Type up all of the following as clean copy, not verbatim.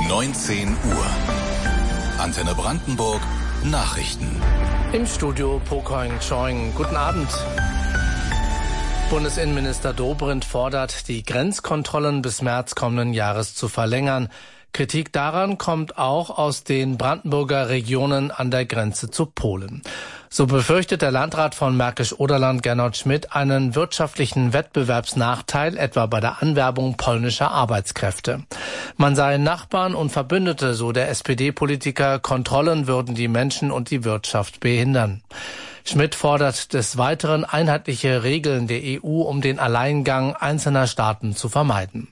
19 Uhr. Antenne Brandenburg, Nachrichten. Im Studio Pokoing Choing. Guten Abend. Bundesinnenminister Dobrindt fordert, die Grenzkontrollen bis März kommenden Jahres zu verlängern. Kritik daran kommt auch aus den Brandenburger Regionen an der Grenze zu Polen. So befürchtet der Landrat von Märkisch-Oderland, Gernot Schmidt, einen wirtschaftlichen Wettbewerbsnachteil, etwa bei der Anwerbung polnischer Arbeitskräfte. Man sei Nachbarn und Verbündete, so der SPD-Politiker, Kontrollen würden die Menschen und die Wirtschaft behindern. Schmidt fordert des Weiteren einheitliche Regeln der EU, um den Alleingang einzelner Staaten zu vermeiden.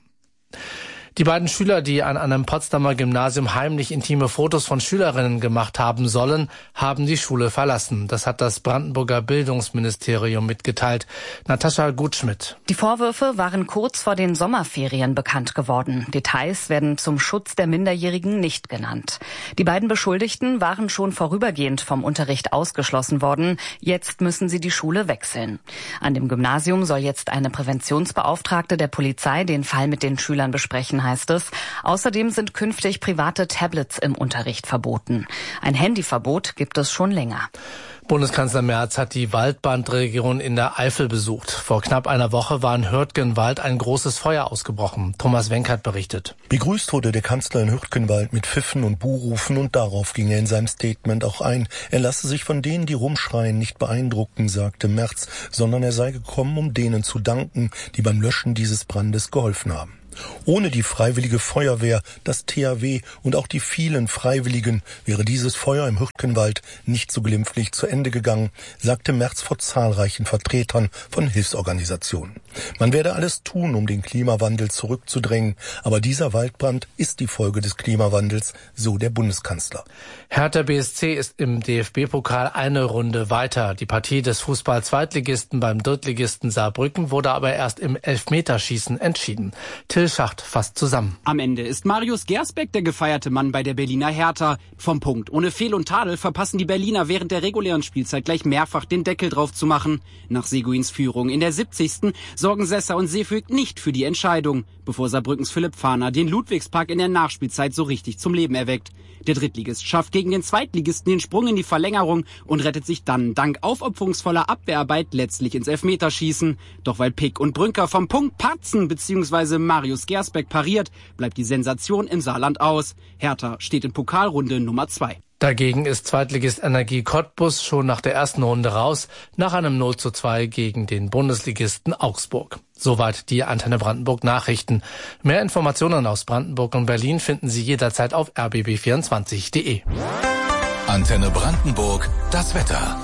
Die beiden Schüler, die an einem Potsdamer Gymnasium heimlich intime Fotos von Schülerinnen gemacht haben sollen, haben die Schule verlassen. Das hat das Brandenburger Bildungsministerium mitgeteilt. Natascha Gutschmidt. Die Vorwürfe waren kurz vor den Sommerferien bekannt geworden. Details werden zum Schutz der Minderjährigen nicht genannt. Die beiden Beschuldigten waren schon vorübergehend vom Unterricht ausgeschlossen worden. Jetzt müssen sie die Schule wechseln. An dem Gymnasium soll jetzt eine Präventionsbeauftragte der Polizei den Fall mit den Schülern besprechen, heißt es. Außerdem sind künftig private Tablets im Unterricht verboten. Ein Handyverbot gibt es schon länger. Bundeskanzler Merz hat die Waldbrandregion in der Eifel besucht. Vor knapp einer Woche war in Hürtgenwald ein großes Feuer ausgebrochen. Thomas Wenkert berichtet. Begrüßt wurde der Kanzler in Hürtgenwald mit Pfiffen und Buhrufen und darauf ging er in seinem Statement auch ein. Er lasse sich von denen, die rumschreien, nicht beeindrucken, sagte Merz, sondern er sei gekommen, um denen zu danken, die beim Löschen dieses Brandes geholfen haben. Ohne die Freiwillige Feuerwehr, das THW und auch die vielen Freiwilligen wäre dieses Feuer im Hürtgenwald nicht so glimpflich zu Ende gegangen, sagte Merz vor zahlreichen Vertretern von Hilfsorganisationen. Man werde alles tun, um den Klimawandel zurückzudrängen, aber dieser Waldbrand ist die Folge des Klimawandels, so der Bundeskanzler. Hertha BSC ist im DFB-Pokal eine Runde weiter. Die Partie des Fußball-Zweitligisten beim Drittligisten Saarbrücken wurde aber erst im Elfmeterschießen entschieden. Till Schacht fasst zusammen. Am Ende ist Marius Gersbeck der gefeierte Mann bei der Berliner Hertha. Vom Punkt ohne Fehl und Tadel verpassen die Berliner während der regulären Spielzeit gleich mehrfach den Deckel drauf zu machen. Nach Seguins Führung in der 70. sorgen Sessa und Seefüg nicht für die Entscheidung, bevor Saarbrückens Philipp Fahner den Ludwigspark in der Nachspielzeit so richtig zum Leben erweckt. Der Drittligist schafft gegen den Zweitligisten den Sprung in die Verlängerung und rettet sich dann dank aufopferungsvoller Abwehrarbeit letztlich ins Elfmeterschießen. Doch weil Pick und Brünker vom Punkt patzen bzw. Marius Gersbeck pariert, bleibt die Sensation im Saarland aus. Hertha steht in Pokalrunde Nummer 2. Dagegen ist Zweitligist Energie Cottbus schon nach der ersten Runde raus, nach einem 0:2 gegen den Bundesligisten Augsburg. Soweit die Antenne Brandenburg Nachrichten. Mehr Informationen aus Brandenburg und Berlin finden Sie jederzeit auf rbb24.de. Antenne Brandenburg, das Wetter.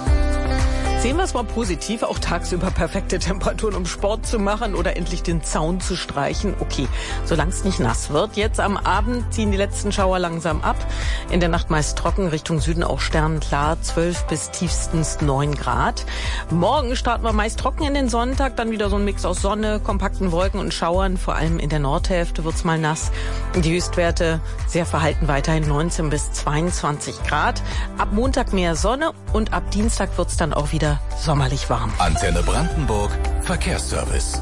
Sehen wir es mal positiv, auch tagsüber perfekte Temperaturen, um Sport zu machen oder endlich den Zaun zu streichen. Okay, solange es nicht nass wird. Jetzt am Abend ziehen die letzten Schauer langsam ab. In der Nacht meist trocken, Richtung Süden auch sternenklar, 12 bis tiefstens 9 Grad. Morgen starten wir meist trocken in den Sonntag, dann wieder so ein Mix aus Sonne, kompakten Wolken und Schauern. Vor allem in der Nordhälfte wird's mal nass. Die Höchstwerte sehr verhalten weiterhin 19 bis 22 Grad. Ab Montag mehr Sonne und ab Dienstag wird's dann auch wieder sommerlich warm. Antenne Brandenburg, Verkehrsservice.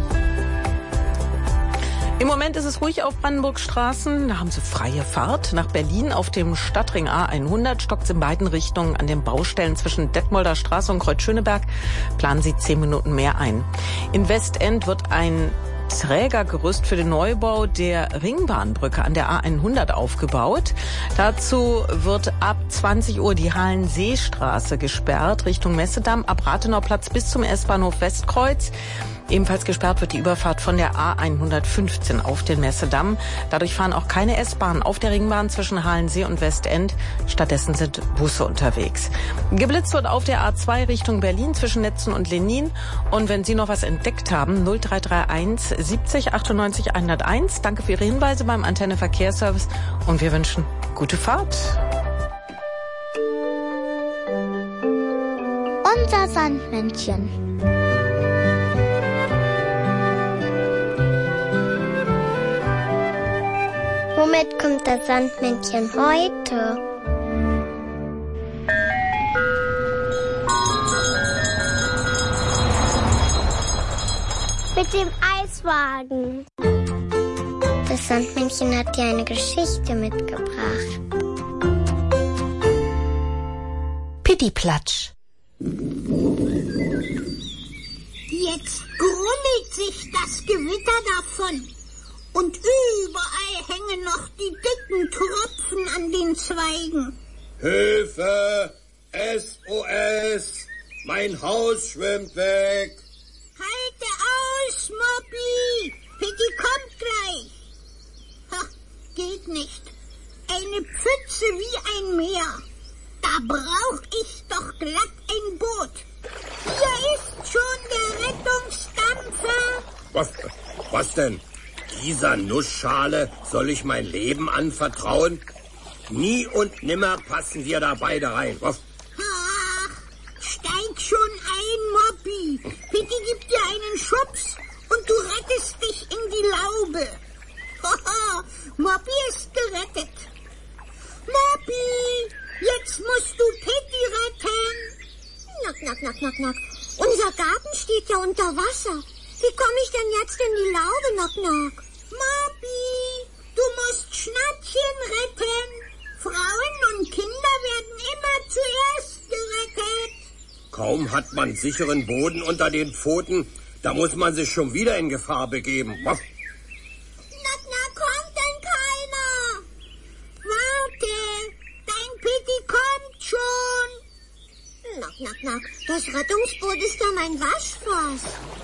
Im Moment ist es ruhig auf Brandenburgs Straßen. Da haben Sie freie Fahrt. Nach Berlin auf dem Stadtring A100 stockt es in beiden Richtungen an den Baustellen zwischen Detmolder Straße und Kreuzschöneberg. Planen Sie 10 Minuten mehr ein. In Westend wird ein Trägergerüst für den Neubau der Ringbahnbrücke an der A100 aufgebaut. Dazu wird ab 20 Uhr die Hallenseestraße gesperrt Richtung Messedamm, ab Rathenauplatz bis zum S-Bahnhof Westkreuz. Ebenfalls gesperrt wird die Überfahrt von der A115 auf den Messedamm. Dadurch fahren auch keine S-Bahnen auf der Ringbahn zwischen Halensee und Westend. Stattdessen sind Busse unterwegs. Geblitzt wird auf der A2 Richtung Berlin zwischen Netzen und Lenin. Und wenn Sie noch was entdeckt haben, 0331 70 98 101. Danke für Ihre Hinweise beim Antenne Verkehrsservice und wir wünschen gute Fahrt. Unser Sandmännchen. Womit kommt das Sandmännchen heute? Mit dem Eiswagen. Das Sandmännchen hat dir eine Geschichte mitgebracht. Pittiplatsch. Jetzt grummelt sich das Gewitter davon. Und überall hängen noch die dicken Tropfen an den Zweigen. Hilfe! SOS! Mein Haus schwimmt weg! Halte aus, Moppy! Pitti kommt gleich. Ha, geht nicht. Eine Pfütze wie ein Meer. Da brauch ich doch glatt ein Boot. Hier ist schon der Rettungsdampfer. Was denn? Dieser Nussschale soll ich mein Leben anvertrauen? Nie und nimmer passen wir da beide rein. Ach, steig schon ein, Moppy. Pitti gibt dir einen Schubs und du rettest dich in die Laube. Moppy ist gerettet. Moppy, jetzt musst du Pitti retten. Knock. Unser Garten steht ja unter Wasser. Wie komme ich denn jetzt in die Laube, Knock? Moppy, du musst Schnattchen retten. Frauen und Kinder werden immer zuerst gerettet. Kaum hat man sicheren Boden unter den Pfoten, da muss man sich schon wieder in Gefahr begeben. Knock, kommt denn keiner? Warte, dein Pitti kommt schon. Knock, das Rettungsboot ist ja mein Waschfass.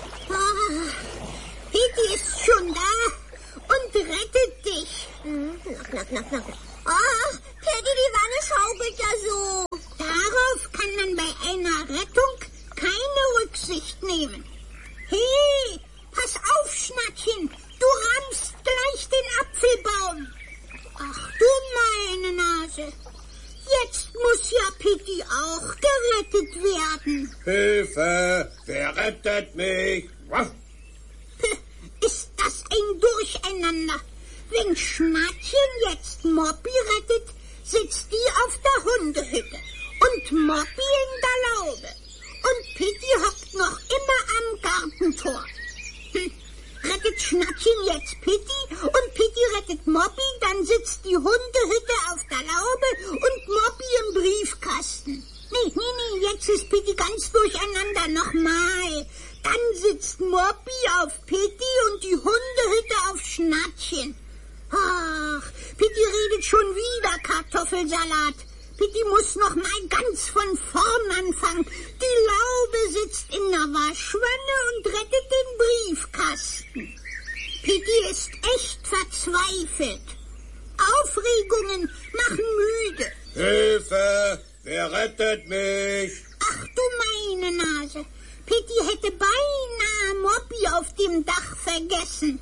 Pitti ist schon da und rettet dich. Knock. Pitti, die Wanne schaukelt ja so. Darauf kann man bei einer Rettung keine Rücksicht nehmen. Hey, pass auf, Schnattchen, du rammst gleich den Apfelbaum. Ach du meine Nase. Jetzt muss ja Pitti auch gerettet werden. Hilfe! Wer rettet mich? Was? Ist das ein Durcheinander? Wenn Schnattchen jetzt Moppy rettet, sitzt die auf der Hundehütte und Moppy in der Laube. Und Pitti hockt noch immer am Gartentor. Rettet Schnattchen jetzt Pitti und Pitti rettet Moppy, dann sitzt die Hundehütte auf der Laube und Moppy im Briefkasten. Nee, jetzt ist Pitti ganz durcheinander. Nochmal. Dann sitzt Moppy auf Pitti und die Hundehütte auf Schnattchen. Ach, Pitti redet schon wieder Kartoffelsalat. Pitti muss noch mal ganz von vorn anfangen. Die Laube sitzt in der Waschwanne und rettet den Briefkasten. Pitti ist echt verzweifelt. Aufregungen machen müde. Hilfe! Wer rettet mich? Ach du meine Nase. Pitti hätte beinahe Moppy auf dem Dach vergessen.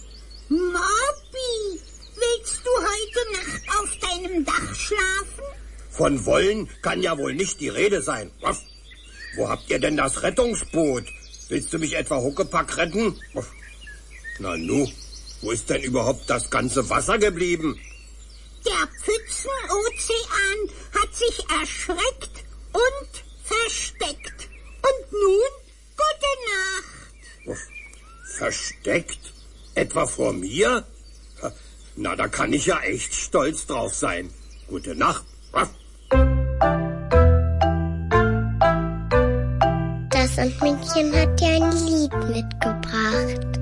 Moppy, willst du heute Nacht auf deinem Dach schlafen? Von wollen kann ja wohl nicht die Rede sein. Was? Wo habt ihr denn das Rettungsboot? Willst du mich etwa Huckepack retten? Na nu, wo ist denn überhaupt das ganze Wasser geblieben? Der Pfützenozean hat sich erschreckt und versteckt. Und nun, gute Nacht. Versteckt? Etwa vor mir? Na, da kann ich ja echt stolz drauf sein. Gute Nacht. Das Sandmännchen hat dir ein Lied mitgebracht.